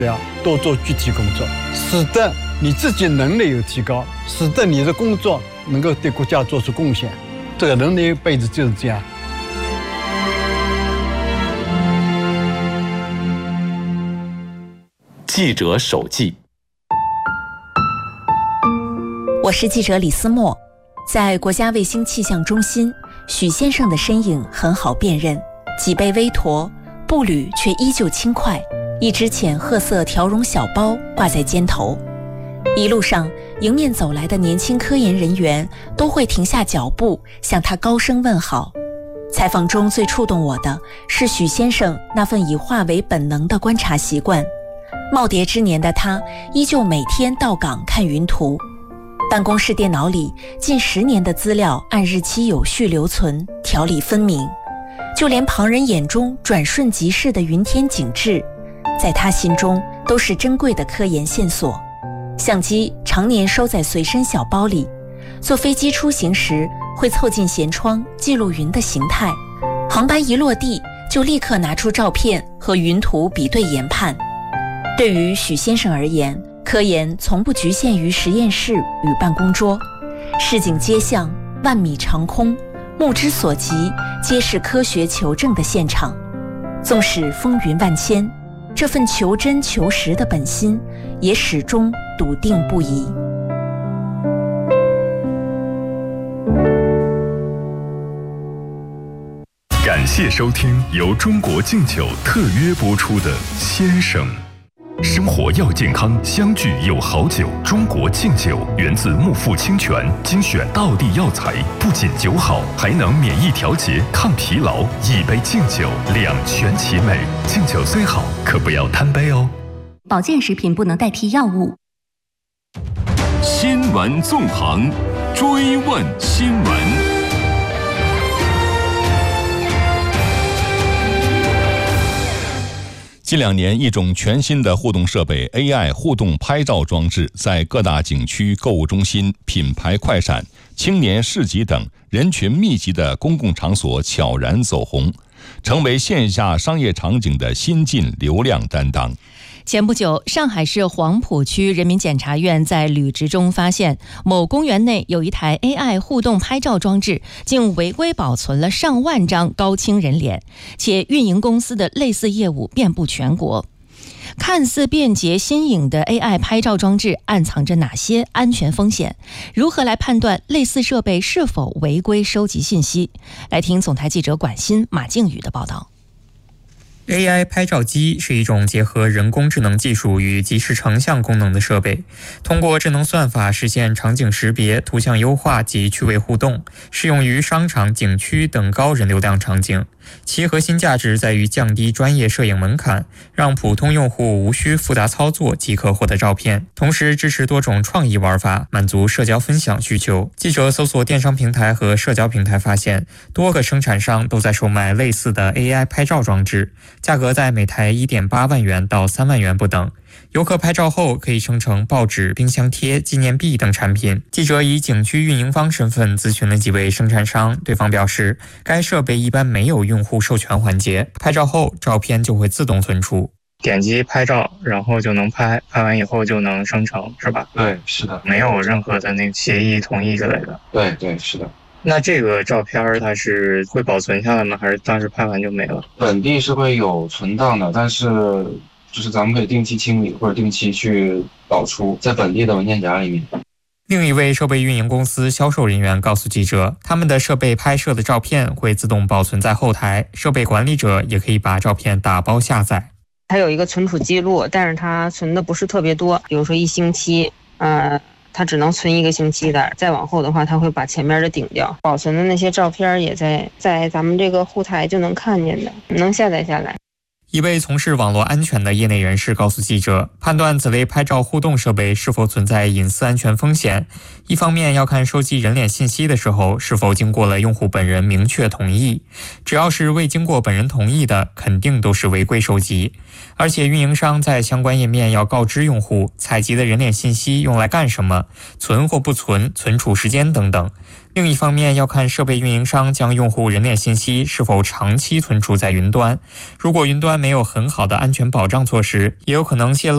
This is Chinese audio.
要多做具体工作，使得你自己能力有提高，使得你的工作能够对国家做出贡献。这个人的一辈子就是这样。 记者手记。 我是记者李思墨。在国家卫星气象中心，许先生的身影很好辨认，脊背微驼，步履却依旧轻快，一只浅褐色条绒小包挂在肩头。一路上，迎面走来的年轻科研人员都会停下脚步，向他高声问好。采访中最触动我的是许先生那份以化为本能的观察习惯。耄耋之年的他，依旧每天到岗看云图。办公室电脑里近10年的资料按日期有序留存，条理分明。就连旁人眼中转瞬即逝的云天景致，在他心中都是珍贵的科研线索。相机常年收在随身小包里，坐飞机出行时会凑近舷窗记录云的形态，航班一落地就立刻拿出照片和云图比对研判。对于许先生而言，科研从不局限于实验室与办公桌，市井街巷、万米长空，目之所及皆是科学求证的现场。纵使风云万千，这份求真求实的本心也始终笃定不移。 感谢收听由中国敬酒特约播出的《先生》。生活要健康，相聚有好酒。中国敬酒源自木富清泉精选道地药材，不仅酒好，还能免疫调节、抗疲劳。一杯敬酒，两全其美。敬酒虽好，可不要贪杯哦。 保健食品不能代替药物。 新闻纵横，追问新闻。 近2年，一种全新的互动设备 AI 互动拍照装置在各大景区、购物中心、品牌快闪、青年市集等人群密集的公共场所悄然走红，成为线下商业场景的新晋流量担当。 前不久，上海市黄浦区人民检察院在履职中发现，某公园内有一台 AI 互动拍照装置，竟违规保存了上万张高清人脸，且运营公司的类似业务遍布全国。看似便捷新颖的 AI 拍照装置暗藏着哪些安全风险？如何来判断类似设备是否违规收集信息？来听总台记者管欣、马静宇的报道。 AI 拍照机是一种结合人工智能技术与即时成像功能的设备，通过智能算法实现场景识别、图像优化及趣味互动，适用于商场、景区等高人流量场景。其核心价值在于降低专业摄影门槛，让普通用户无需复杂操作即可获得照片，同时支持多种创意玩法，满足社交分享需求。记者搜索电商平台和社交平台发现，多个生产商都在售卖类似的 AI 拍照装置，价格在每台 1.8 万元到3万元不等。游客拍照后可以生成报纸、冰箱贴、纪念币等产品。记者以景区运营方身份咨询了几位生产商，对方表示，该设备一般没有用户授权环节，拍照后照片就会自动存储。 点击拍照，然后就能拍，拍完以后就能生成，是吧？ 对，是的， 没有任何的那个协议、同意之类的。 对，是的。 那这个照片它是会保存下来吗？还是当时拍完就没了？ 本地是会有存档的，但是就是咱们可以定期清理或者定期去导出，在本地的文件夹里面。 另一位设备运营公司销售人员告诉记者，他们的设备拍摄的照片会自动保存在后台，设备管理者也可以把照片打包下载。 它有一个存储记录，但是它存的不是特别多，比如说1星期，它只能存1个星期的，再往后的话，它会把前面的顶掉。保存的那些照片也在咱们这个后台就能看见的，能下载下来。 一位从事网络安全的业内人士告诉记者，判断此类拍照互动设备是否存在隐私安全风险，一方面要看收集人脸信息的时候是否经过了用户本人明确同意，只要是未经过本人同意的，肯定都是违规收集。而且运营商在相关页面要告知用户采集的人脸信息用来干什么，存或不存，存储时间等等。另一方面要看设备运营商将用户人脸信息是否长期存储在云端，如果云端没有很好的安全保障措施，也有可能泄露